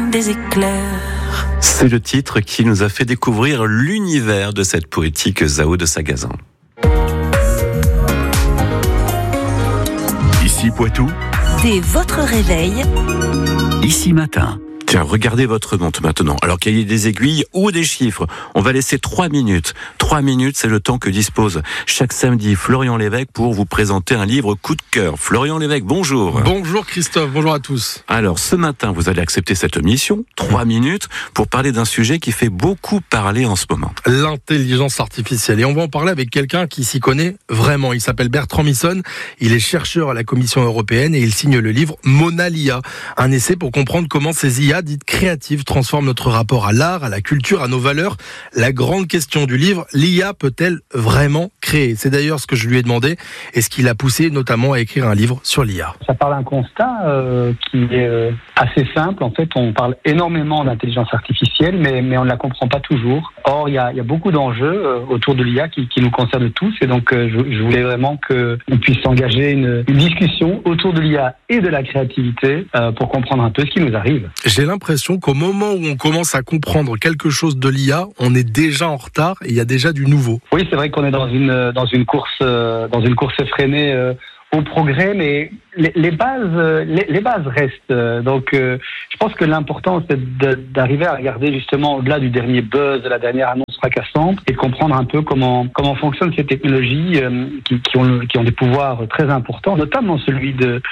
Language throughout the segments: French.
des éclairs. C'est le titre qui nous a fait découvrir l'univers de cette poétique Zao de Sagazan. Ici Poitou. Dès votre réveil, Ici Matin. Tiens, regardez votre montre maintenant. Alors qu'il y ait des aiguilles ou des chiffres, on va laisser 3 minutes. 3 minutes, c'est le temps que dispose chaque samedi Florian Lévesque pour vous présenter un livre coup de cœur. Florian Lévesque, bonjour. Bonjour Christophe, bonjour à tous. Alors, ce matin, vous allez accepter cette mission, 3 minutes, pour parler d'un sujet qui fait beaucoup parler en ce moment. L'intelligence artificielle. Et on va en parler avec quelqu'un qui s'y connaît vraiment. Il s'appelle Bertrand Misson, il est chercheur à la Commission européenne et il signe le livre Mona l'IA, un essai pour comprendre comment ces IA dites créatives transforment notre rapport à l'art, à la culture, à nos valeurs. La grande question du livre, l'IA peut-elle vraiment créer ? C'est d'ailleurs ce que je lui ai demandé et ce qui l'a poussé notamment à écrire un livre sur l'IA. Ça parle d'un constat qui est assez simple. En fait, on parle énormément d'intelligence artificielle, mais on ne la comprend pas toujours. Or, il y a beaucoup d'enjeux autour de l'IA qui nous concernent tous. Et donc, je voulais vraiment qu'on puisse engager une discussion autour de l'IA et de la créativité pour comprendre un peu ce qui nous arrive. J'ai l'impression qu'au moment où on commence à comprendre quelque chose de l'IA, on est déjà en retard et il y a déjà du nouveau. Oui, c'est vrai qu'on est dans une course effrénée au progrès, mais les bases restent. Donc, je pense que l'important, c'est d'arriver à regarder justement au-delà du dernier buzz, de la dernière annonce fracassante, et de comprendre un peu comment fonctionnent ces technologies qui ont des pouvoirs très importants, notamment celui de,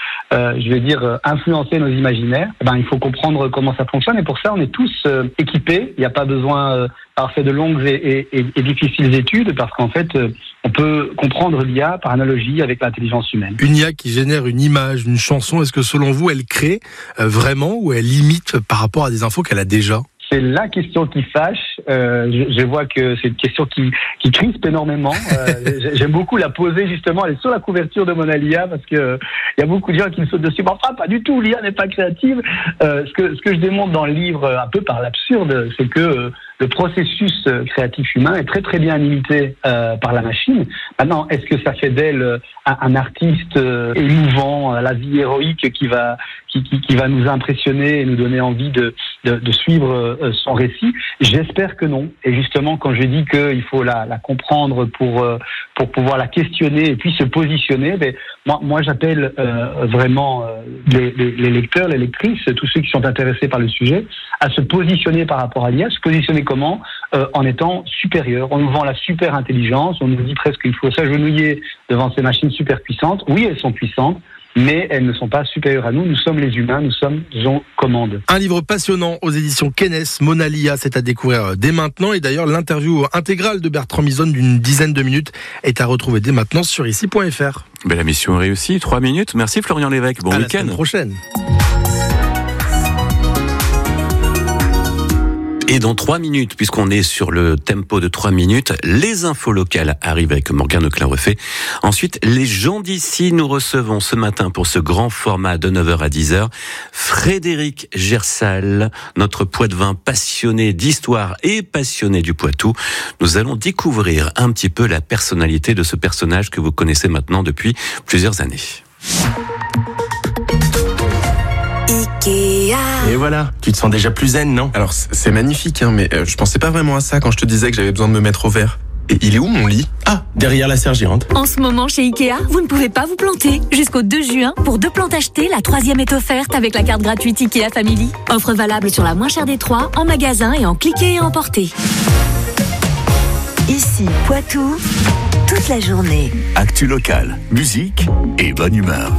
influencer nos imaginaires. Il faut comprendre comment ça fonctionne, et pour ça, on est tous équipés. Il n'y a pas besoin d'avoir fait de longues et difficiles études, parce qu'en fait, on peut comprendre l'IA par analogie avec l'intelligence humaine. Une IA qui génère une image, une chanson, est-ce que selon vous, elle crée vraiment ou elle imite par rapport à des infos qu'elle a déjà ? C'est la question qui fâche. Je vois que c'est une question qui crispe énormément. J'aime beaucoup la poser justement. Elle est sur la couverture de Mona l'IA parce que il y a beaucoup de gens qui me sautent dessus. Enfin, pas du tout. L'IA n'est pas créative. Ce que je démontre dans le livre, un peu par l'absurde, c'est que le processus créatif humain est très très bien imité par la machine. Maintenant, est-ce que ça fait d'elle un artiste émouvant, la vie héroïque qui va nous impressionner et nous donner envie de suivre son récit? J'espère que non. Et justement, quand je dis qu'il faut la comprendre pour pouvoir la questionner et puis se positionner, moi j'appelle vraiment les lecteurs, les lectrices, tous ceux qui sont intéressés par le sujet, à se positionner par rapport à l'IA. Se positionner comment ? En étant supérieur. On nous vend la super intelligence, on nous dit presque qu'il faut s'agenouiller devant ces machines super puissantes. Oui, elles sont puissantes, mais elles ne sont pas supérieures à nous. Nous sommes les humains, nous sommes aux commandes. Un livre passionnant aux éditions Kennes, Mona l'IA, c'est à découvrir dès maintenant. Et d'ailleurs, l'interview intégrale de Bertrand Misson d'une dizaine de minutes est à retrouver dès maintenant sur ici.fr. La mission est réussie, 3 minutes. Merci Florian Lévesque, bon week-end. À la semaine prochaine. Et dans 3 minutes, puisqu'on est sur le tempo de 3 minutes, les infos locales arrivent avec Morgane Leclerc-Refait. Ensuite, les gens d'ici, nous recevons ce matin pour ce grand format de 9h à 10h, Frédéric Gersal, notre Poitevin passionné d'histoire et passionné du Poitou. Nous allons découvrir un petit peu la personnalité de ce personnage que vous connaissez maintenant depuis plusieurs années. Et voilà, tu te sens déjà plus zen, non ? Alors c'est magnifique, mais je pensais pas vraiment à ça quand je te disais que j'avais besoin de me mettre au vert. Et il est où mon lit ? Ah, derrière la sergérante. En ce moment, chez Ikea, vous ne pouvez pas vous planter. Jusqu'au 2 juin, pour 2 plantes achetées, la 3e est offerte avec la carte gratuite Ikea Family. Offre valable sur la moins chère des 3, en magasin et en cliquer et emporter. ici Poitou, toute la journée. Actu locale, musique et bonne humeur.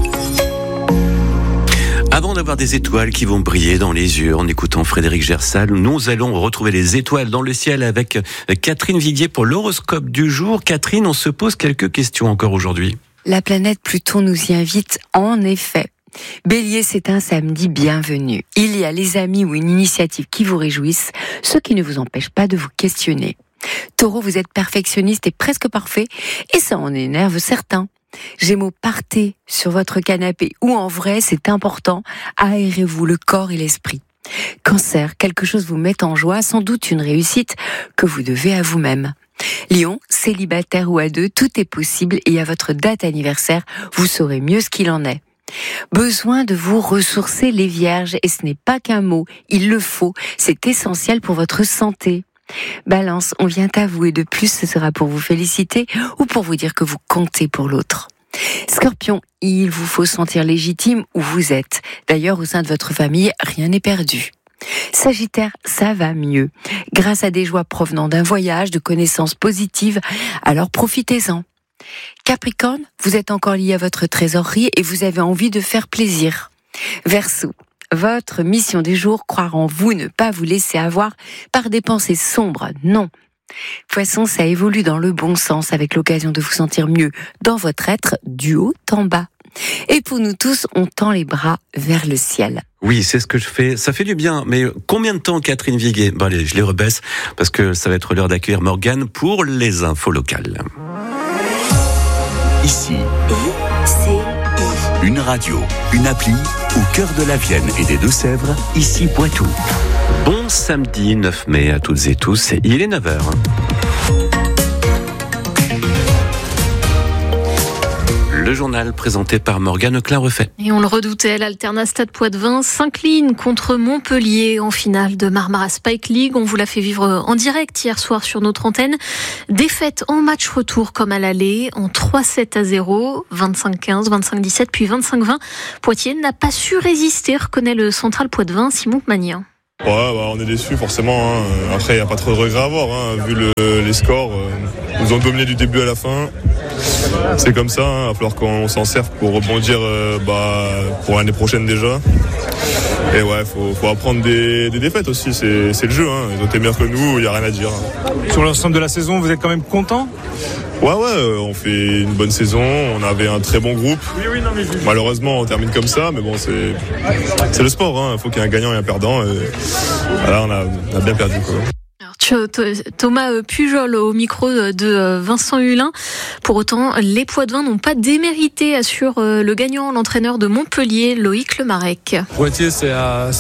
Avant d'avoir des étoiles qui vont briller dans les yeux en écoutant Frédéric Gersal, nous allons retrouver les étoiles dans le ciel avec Catherine Viguier pour l'horoscope du jour. Catherine, on se pose quelques questions encore aujourd'hui. La planète Pluton nous y invite en effet. Bélier, c'est un samedi bienvenu. Il y a les amis ou une initiative qui vous réjouissent, ce qui ne vous empêche pas de vous questionner. Taureau, vous êtes perfectionniste et presque parfait, et ça en énerve certains. Gémeaux, partez sur votre canapé ou en vrai, c'est important, aérez-vous le corps et l'esprit. Cancer, quelque chose vous met en joie, sans doute une réussite que vous devez à vous-même. Lion, célibataire ou à deux, tout est possible et à votre date anniversaire, vous saurez mieux ce qu'il en est. Besoin de vous ressourcer les vierges, et ce n'est pas qu'un mot, il le faut, c'est essentiel pour votre santé. Balance, on vient à vous et de plus ce sera pour vous féliciter ou pour vous dire que vous comptez pour l'autre. Scorpion, il vous faut sentir légitime où vous êtes. D'ailleurs, au sein de votre famille, rien n'est perdu. Sagittaire, ça va mieux. Grâce à des joies provenant d'un voyage, de connaissances positives, alors profitez-en. Capricorne, vous êtes encore lié à votre trésorerie et vous avez envie de faire plaisir. Verseau, votre mission du jour, croire en vous, ne pas vous laisser avoir par des pensées sombres, non. Poisson, ça évolue dans le bon sens avec l'occasion de vous sentir mieux dans votre être du haut en bas. Et pour nous tous, on tend les bras vers le ciel. Oui, c'est ce que je fais. Ça fait du bien. Mais combien de temps, Catherine Viguet ? Bon, allez, je les rebaisse parce que ça va être l'heure d'accueillir Morgane pour les infos locales. Ici, une radio, une appli au cœur de la Vienne et des Deux-Sèvres, ici Poitou. Bon samedi 9 mai à toutes et tous, il est 9h. Le journal présenté par Morgane Klein-Refait. Et on le redoutait, l'Alternat Stade Poitvin s'incline contre Montpellier en finale de Marmara Spike League. On vous l'a fait vivre en direct hier soir sur notre antenne. Défaite en match retour comme à l'aller en 3-7-0, 25-15, 25-17 puis 25-20. Poitiers n'a pas su résister, reconnaît le central Poitvin Simon Magnin. Ouais, on est déçus forcément. Après, il n'y a pas trop de regrets à avoir. Vu les scores, ils nous ont dominé du début à la fin. C'est comme ça. Il va falloir qu'on s'en serve pour rebondir pour l'année prochaine déjà. Et ouais, faut apprendre des défaites aussi. C'est le jeu. Ils ont été meilleurs que nous. Il n'y a rien à dire. Sur l'ensemble de la saison, vous êtes quand même content ? Ouais, on fait une bonne saison, on avait un très bon groupe. Malheureusement, on termine comme ça, mais bon, c'est le sport, il faut qu'il y ait un gagnant et un perdant. Et voilà, on a bien perdu, quoi. Thomas Pujol au micro de Vincent Hulin. Pour autant, les Poitvins n'ont pas démérité, assure le gagnant, l'entraîneur de Montpellier, Loïc Lemarec. Poitiers, c'est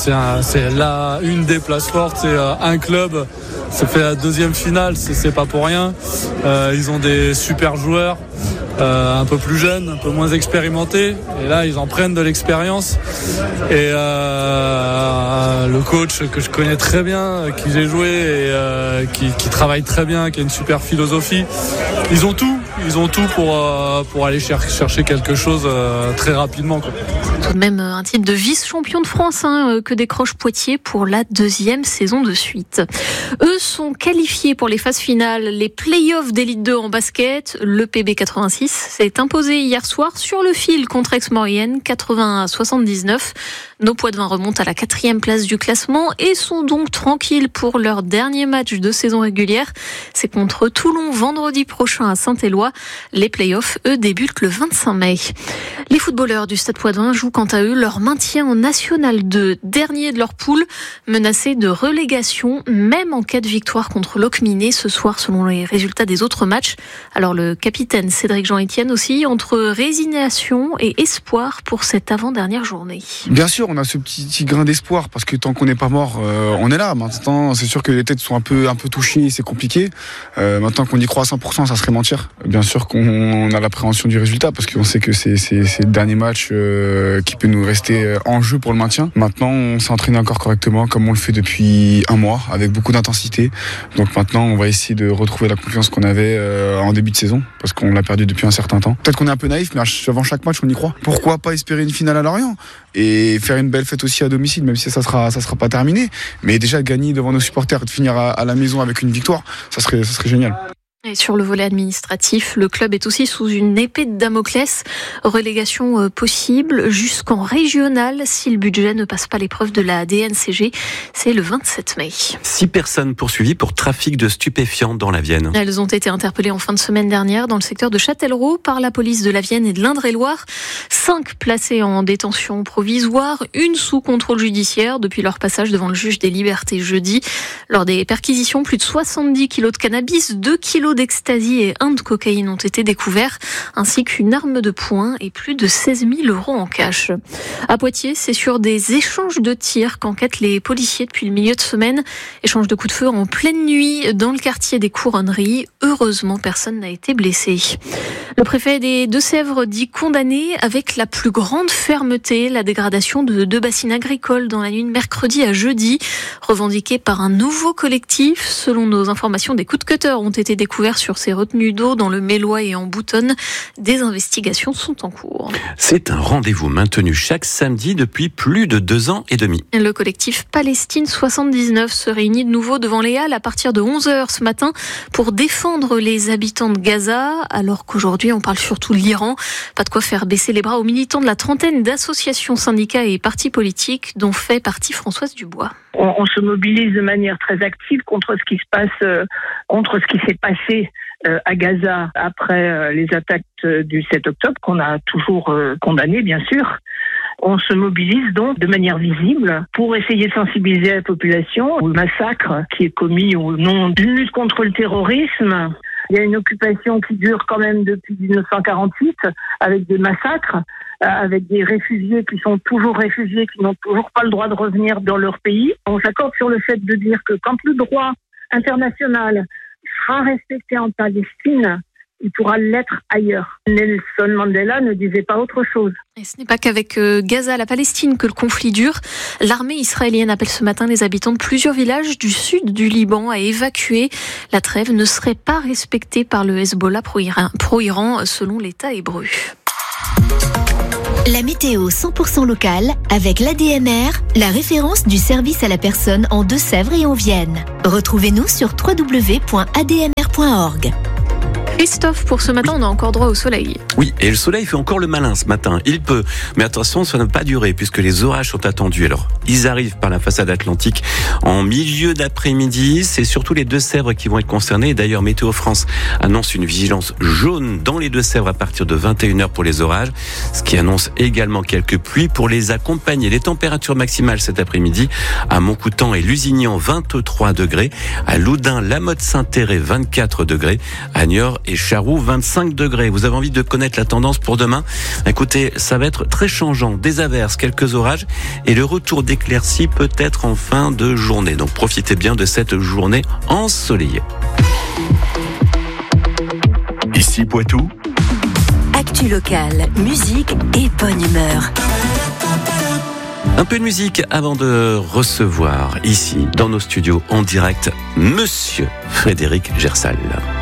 une des places fortes, c'est un club. Ça fait la deuxième finale, c'est pas pour rien. Ils ont des super joueurs, un peu plus jeunes, un peu moins expérimentés. Et là, ils en prennent de l'expérience. Et le coach que je connais très bien, qui j'ai joué et qui travaille très bien, qui a une super philosophie. Ils ont tout pour aller chercher quelque chose très rapidement, quoi. Tout de même un titre de vice-champion de France que décroche Poitiers pour la deuxième saison de suite. Eux sont qualifiés pour les phases finales, les play-offs d'Élite 2 en basket. Le PB86 s'est imposé hier soir sur le fil contre Aix-Maurienne, 80-79. Nos Poitvins remontent à la 4e place du classement et sont donc tranquilles pour leur dernier match de saison régulière. C'est contre Toulon vendredi prochain à Saint-Éloi. Les play-offs, eux, débutent le 25 mai. Les footballeurs du Stade Poitvin jouent quant à eux leur maintien en National 2, dernier de leur poule, menacé de relégation, même en cas de victoire contre Locminé ce soir selon les résultats des autres matchs. Alors le capitaine Cédric Jean-Étienne aussi, entre résignation et espoir pour cette avant-dernière journée. Bien sûr, on a ce petit grain d'espoir parce que tant qu'on n'est pas mort, on est là. Maintenant, c'est sûr que les têtes sont un peu touchées, c'est compliqué. Maintenant qu'on y croit à 100%, ça serait mentir. Bien sûr qu'on a l'appréhension du résultat parce qu'on sait que c'est le dernier match qui peut nous rester en jeu pour le maintien. Maintenant, on s'entraîne encore correctement comme on le fait depuis un mois avec beaucoup d'intensité. Donc maintenant, on va essayer de retrouver la confiance qu'on avait en début de saison parce qu'on l'a perdu depuis un certain temps. Peut-être qu'on est un peu naïf, mais avant chaque match, on y croit. Pourquoi pas espérer une finale à Lorient et faire une belle fête aussi à domicile, même si ça sera pas terminé. Mais déjà de gagner devant nos supporters et de finir à la maison avec une victoire, ça serait génial. Et sur le volet administratif, le club est aussi sous une épée de Damoclès. Relégation possible jusqu'en régional si le budget ne passe pas l'épreuve de la DNCG. C'est le 27 mai. 6 personnes poursuivies pour trafic de stupéfiants dans la Vienne. Elles ont été interpellées en fin de semaine dernière dans le secteur de Châtellerault par la police de la Vienne et de l'Indre-et-Loire. 5 placées en détention provisoire, une sous contrôle judiciaire depuis leur passage devant le juge des libertés jeudi. Lors des perquisitions, plus de 70 kilos de cannabis, 2 kilos kilos d'ecstasy et 1 de cocaïne ont été découverts, ainsi qu'une arme de poing et plus de 16 000 € en cash. À Poitiers, c'est sur des échanges de tirs qu'enquêtent les policiers depuis le milieu de semaine. Échange de coups de feu en pleine nuit dans le quartier des Couronneries. Heureusement, personne n'a été blessé. Le préfet des Deux-Sèvres dit condamner avec la plus grande fermeté la dégradation de 2 bassines agricoles dans la nuit de mercredi à jeudi, revendiquée par un nouveau collectif. Selon nos informations, des coups de cutter ont été découverts sur ces retenues d'eau dans le Mélois et en Boutonne. Des investigations sont en cours. C'est un rendez-vous maintenu chaque samedi depuis plus de 2 ans et demi. Le collectif Palestine 79 se réunit de nouveau devant les Halles à partir de 11h ce matin pour défendre les habitants de Gaza, alors qu'aujourd'hui on parle surtout de l'Iran. Pas de quoi faire baisser les bras aux militants de la trentaine d'associations, syndicats et partis politiques dont fait partie Françoise Dubois. On se mobilise de manière très active contre ce qui se passe, contre ce qui s'est passé à Gaza après les attaques du 7 octobre, qu'on a toujours condamné, bien sûr. On se mobilise donc de manière visible pour essayer de sensibiliser la population au massacre qui est commis au nom d'une lutte contre le terrorisme. Il y a une occupation qui dure quand même depuis 1948 avec des massacres, avec des réfugiés qui sont toujours réfugiés, qui n'ont toujours pas le droit de revenir dans leur pays. On s'accorde sur le fait de dire que quand le droit international sera respecté en Palestine, il pourra l'être ailleurs. Nelson Mandela ne disait pas autre chose. Et ce n'est pas qu'avec Gaza, la Palestine, que le conflit dure. L'armée israélienne appelle ce matin les habitants de plusieurs villages du sud du Liban à évacuer. La trêve ne serait pas respectée par le Hezbollah pro-Iran, selon l'État hébreu. La météo 100% locale avec l'ADMR, la référence du service à la personne en Deux-Sèvres et en Vienne. Retrouvez-nous sur www.admr.org. Christophe, pour ce matin, on a encore droit au soleil. Oui, et le soleil fait encore le malin ce matin. Il peut, mais attention, ça ne va pas durer puisque les orages sont attendus. Alors, ils arrivent par la façade atlantique en milieu d'après-midi. C'est surtout les Deux-Sèvres qui vont être concernés. D'ailleurs, Météo France annonce une vigilance jaune dans les Deux-Sèvres à partir de 21h pour les orages, ce qui annonce également quelques pluies pour les accompagner. Les températures maximales cet après-midi à Montcoutan et Lusignan, 23 degrés. À Loudun, La Motte-Saint-Thérèse, 24 degrés. À Niort et Charroux, 25 degrés. Vous avez envie de connaître la tendance pour demain? Écoutez, ça va être très changeant. Des averses, quelques orages et le retour d'éclaircies peut-être en fin de journée. Donc profitez bien de cette journée ensoleillée. Ici Poitou. Actu locale, musique et bonne humeur. Un peu de musique avant de recevoir ici, dans nos studios en direct, Monsieur Frédéric Gersal.